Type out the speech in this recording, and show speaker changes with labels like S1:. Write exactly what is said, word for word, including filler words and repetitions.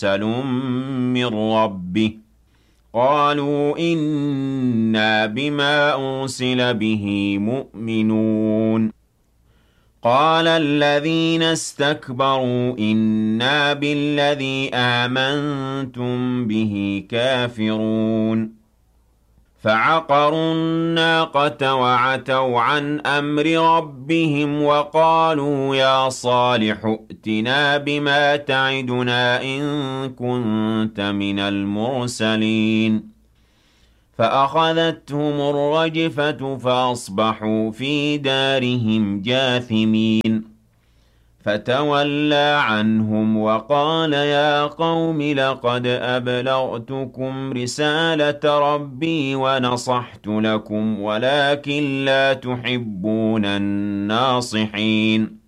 S1: مُرْسَلٌ مِّن رَّبِّهِ قَالُوا إِنَّا بِمَا أُرْسِلَ بِهِ مُؤْمِنُونَ قَالَ الَّذِينَ اسْتَكْبَرُوا إِنَّا بِالَّذِي آمَنتُم بِهِ كَافِرُونَ فَعَقَرُوا النَّاقَةَ وَعَتَوْا عَنْ أَمْرِ رَبِّهِمْ وَقَالُوا يَا صَالِحُ ائْتِنَا بِمَا تَعِدُنَا إِن كُنتَ مِنَ الْمُرْسَلِينَ فَأَخَذَتْهُمُ الرَّجْفَةُ فَأَصْبَحُوا فِي دَارِهِمْ جَاثِمِينَ فَتَوَلَّىٰ عَنْهُمْ وَقَالَ يَا قَوْمِ لَقَدْ أَبْلَغْتُكُمْ رِسَالَةَ رَبِّي وَنَصَحْتُ لَكُمْ وَلَٰكِن لَّا تُحِبُّونَ النَّاصِحِينَ